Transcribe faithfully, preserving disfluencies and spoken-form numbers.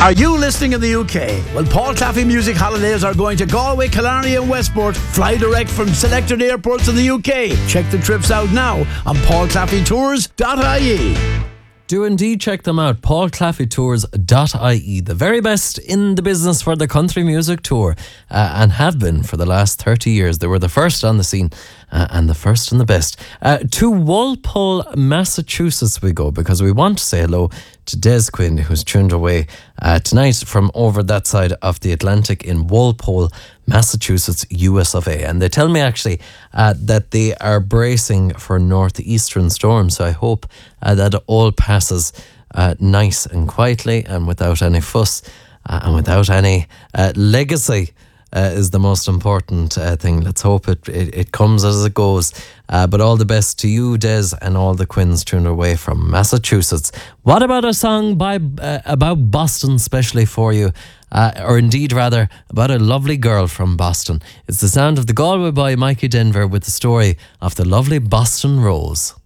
Are you listening in the U K? Well, Paul Claffey Music Holidays are going to Galway, Killarney and Westport. Fly direct from selected airports in the U K. Check the trips out now on paul claffey tours dot I E. Do indeed check them out, paul claffey tours dot I E. The very best in the business for the country music tour, uh, and have been for the last thirty years. They were the first on the scene, uh, and the first and the best. Uh, to Walpole, Massachusetts we go, because we want to say hello to Des Quinn, who's tuned away uh, tonight from over that side of the Atlantic in Walpole, Massachusetts, U S of A. And they tell me actually uh, that they are bracing for northeastern storms. So I hope uh, that all passes uh, nice and quietly and without any fuss uh, and without any uh, legacy. Uh, is the most important uh, thing. Let's hope it, it, it comes as it goes. Uh, but all the best to you, Des, and all the Quinns tuned away from Massachusetts. What about a song by uh, about Boston, specially for you? Uh, or indeed, rather, about a lovely girl from Boston. It's the sound of the Galway boy, Mikey Denver, with the story of the lovely Boston Rose.